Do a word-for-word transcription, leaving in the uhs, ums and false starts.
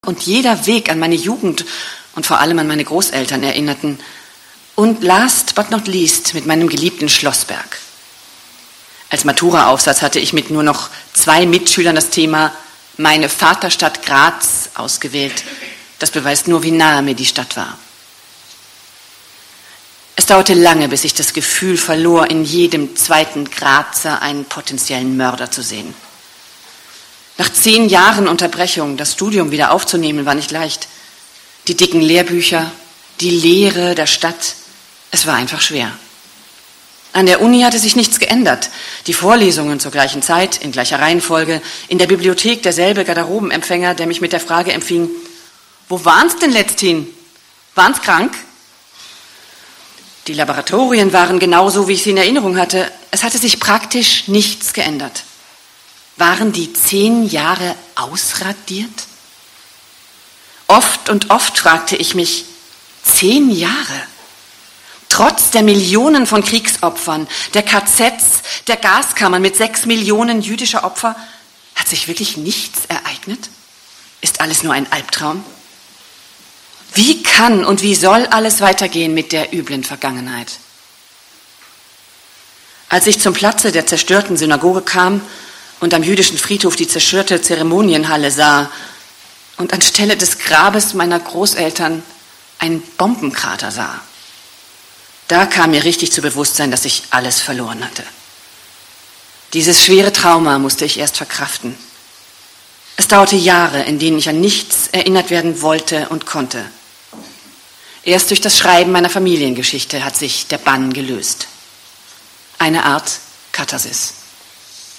Und jeder Weg an meine Jugend und vor allem an meine Großeltern erinnerten. Und last but not least mit meinem geliebten Schlossberg. Als Matura-Aufsatz hatte ich mit nur noch zwei Mitschülern das Thema meine Vaterstadt Graz ausgewählt. Das beweist nur, wie nahe mir die Stadt war. Es dauerte lange, bis ich das Gefühl verlor, in jedem zweiten Grazer einen potenziellen Mörder zu sehen. Nach zehn Jahren Unterbrechung das Studium wieder aufzunehmen, war nicht leicht. Die dicken Lehrbücher, die Leere der Stadt, es war einfach schwer. An der Uni hatte sich nichts geändert. Die Vorlesungen zur gleichen Zeit, in gleicher Reihenfolge, in der Bibliothek derselbe Garderobenempfänger, der mich mit der Frage empfing, wo waren's denn letzthin? Waren's krank? Die Laboratorien waren genauso, wie ich sie in Erinnerung hatte. Es hatte sich praktisch nichts geändert. Waren die zehn Jahre ausradiert? Oft und oft fragte ich mich, zehn Jahre? Trotz der Millionen von Kriegsopfern, der K Zs, der Gaskammern mit sechs Millionen jüdischer Opfer, hat sich wirklich nichts ereignet? Ist alles nur ein Albtraum? Wie kann und wie soll alles weitergehen mit der üblen Vergangenheit? Als ich zum Platze der zerstörten Synagoge kam und am jüdischen Friedhof die zerstörte Zeremonienhalle sah und anstelle des Grabes meiner Großeltern einen Bombenkrater sah, da kam mir richtig zu Bewusstsein, dass ich alles verloren hatte. Dieses schwere Trauma musste ich erst verkraften. Es dauerte Jahre, in denen ich an nichts erinnert werden wollte und konnte. Erst durch das Schreiben meiner Familiengeschichte hat sich der Bann gelöst. Eine Art Katharsis.